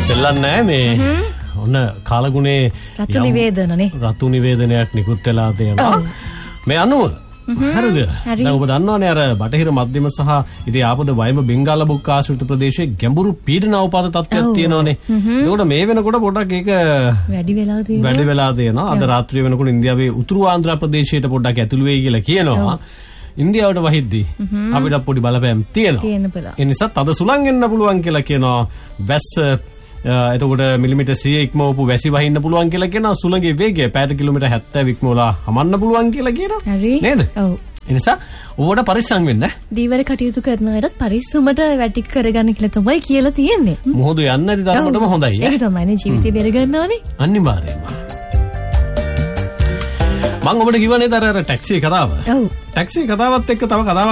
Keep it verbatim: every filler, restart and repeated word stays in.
සෙල්ලන්නේ මේ ඔන්න කාලගුණේ රතු නිවේදනනේ. රතු නිවේදනයක් නිකුත් වෙලා තියෙනවා. මේ අනුව හරිද? දැන් ඔබ දන්නවනේ අර බටහිර මධ්‍යම සහ ඉතින් ආපද වයිම බෙන්ගාල බුක් ආශ්‍රිත ප්‍රදේශයේ ගැඹුරු පීඩන අවපාත තත්ත්වයක් තියෙනවනේ. ඒකට මේ වෙනකොට පොඩක් ඒක වැඩි වෙලා තියෙනවා. වැඩි වෙලා තියෙනවා. අද රාත්‍රිය වෙනකොට ඉන්දියාවේ උතුරු ආන්ධ්‍ර ප්‍රදේශයට පොඩ්ඩක් ඇතුළු වෙයි කියලා කියනවා. ඉන්දියාවට වහිද්දී අපිට පොඩි බලපෑම් තියෙනවා. ඒ නිසා තද සුළං එන්න පුළුවන් කියලා කියනවා. වැස්ස එතකොට මිලිමීටර් සියයක් ඉක්මවපු වැසි වහින්න පුළුවන් කියලා කියනවා. සුළඟේ වේගය පැයට කිලෝමීටර් හැත්තෑව ඉක්මවලා හමන්න පුළුවන් කියලා කියනවා. නේද? ඔව්. ඒ නිසා ඕවට පරිස්සම් වෙන්න. දීවර කටයුතු කරන අයත් පරිස්සමට වැටි කරගන්න කියලා තමයි කියලා තියෙන්නේ. මොහොත යන්න ඇති තරමටම හොඳයි. ඒක තමයිනේ ජීවිතේ බෙර ගන්නවනේ. අනිවාර්යයෙන්ම. මම ඔබට කිව්වනේ අර ටැක්සි කතාව. ඔව්. ටැක්සි කතාවත් එක්ක තව කතාවක්